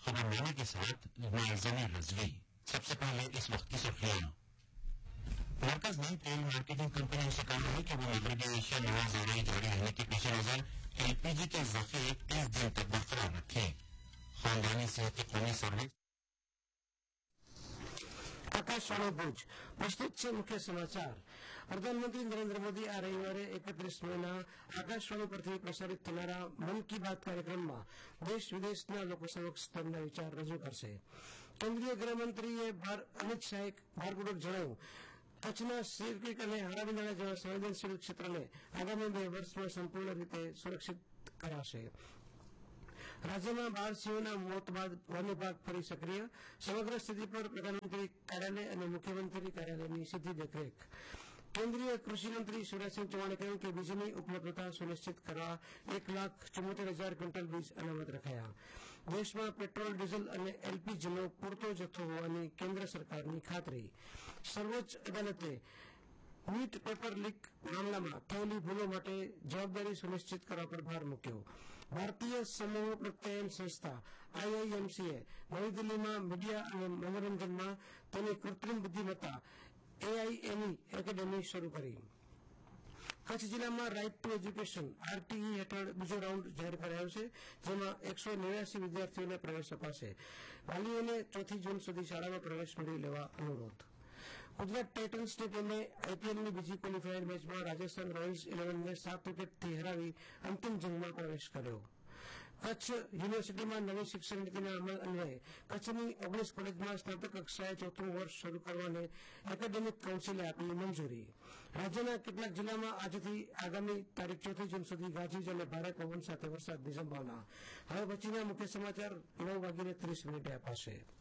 खबर लेने के साथ मुआवजनी रजवी। सबसे पहले इस वक्त की सुर्खियां। मरकज ने तेल मार्केटिंग कंपनियों से कहा है कि वो मगरबी एशिया नवा ज़राई जारी रहने के पेश नजर एलपीजी के जखीरे 30 दिन तक बरकरार रखें। खानदानी सेहत कौमी सर्वे। आकाशवाणी भुज प्रस्तुत છે મુખ્ય સમાચાર। પ્રધાનમંત્રી નરેન્દ્ર મોદી આ રવિવારે 31 મેના આકાશવાણી પરથી પ્રસારિત થનારા મન કી બાત કાર્યક્રમમાં દેશ વિદેશના લોકો સમક્ષ તેમના વિચાર રજૂ કરશે। કેન્દ્રીય ગૃહમંત્રીએ અમિત શાહે ભારપૂર્વક જણાવ્યું કચ્છના સિર ક્રીક અને હારાબિંદાણા જેવા સંવેદનશીલ ક્ષેત્રને આગામી 2 વર્ષમાં સંપૂર્ણ રીતે સુરક્ષિત કરાશે। રાજ્યમાં બાળ સિંહોના મોત બાદ વન વિભાગ ફરી સક્રિય, સમગ્ર સ્થિતિ પર પ્રધાનમંત્રી કાર્યાલય અને મુખ્યમંત્રી કાર્યાલયની સીધી દેખરેખ। કેન્દ્રીય કૃષિ મંત્રી શિવરાજસિંહ ચૌહાણે કહ્યું કે બીજની ઉપલબ્ધતા સુનિશ્ચિત કરવા 1,74,000 ક્વિન્ટલ બીજ અનામત રખાયા। દેશમાં પેટ્રોલ, ડીઝલ અને એલપીજીનો પૂરતો જથ્થો હોવાની કેન્દ્ર સરકારની ખાતરી। સર્વોચ્ચ અદાલતે નીટ પેપર લીક મામલામાં થયેલી ભૂલો માટે જવાબદારી સુનિશ્ચિત કરવા પર ભાર મૂક્યો। ભારતીય સમૂહ પ્રત્યયન સંસ્થા આઈઆઈએમસીએ નવી દિલ્હીમાં મીડિયા અને મનોરંજનમાં તેની કૃત્રિમ બુદ્ધિમત્તા એઆઈએમઈ એકેડેમી શરૂ કરી। કચ્છ જિલ્લામાં રાઇટ ટુ એજ્યુકેશન આરટીઈ હેઠળ બીજો રાઉન્ડ જાહેર કરાયો છે, જેમાં 189 વિદ્યાર્થીઓને પ્રવેશ અપાશે। વાલીઓને 4 જૂન સુધી શાળામાં પ્રવેશ મેળવી લેવા અનુરોધ। ગુજરાત ટાઇટન્સની ટીમે આઈપીએલની બીજી ક્વોલિફાયર મેચમાં રાજસ્થાન રોયલ્સ 11ને 7 વિકેટથી હરાવી અંતિમ જંગમાં પ્રવેશ કર્યો। કચ્છ યુનિવર્સિટીમાં નવી શિક્ષણ નીતિના અમલ અન્વયે કચ્છની 19 કોલેજમાં સ્નાતક કક્ષાએ 4થું વર્ષ શરૂ કરવાને એકેડેમિક કાઉન્સિલે આપી મંજૂરી। રાજ્યના કેટલાક જિલ્લામાં આજથી આગામી તારીખ 4 જૂન સુધી ગાજવીજ અને ભારે પવન સાથે વરસાદની સંભાવના। હવે પછીના મુખ્ય સમાચાર 9:30 અપાશે।